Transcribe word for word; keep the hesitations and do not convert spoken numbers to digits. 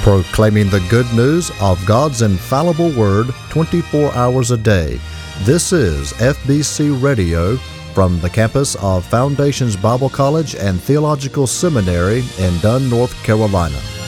proclaiming the good news of God's infallible Word twenty-four hours a day. This is F B C Radio from the campus of Foundations Bible College and Theological Seminary in Dunn, North Carolina.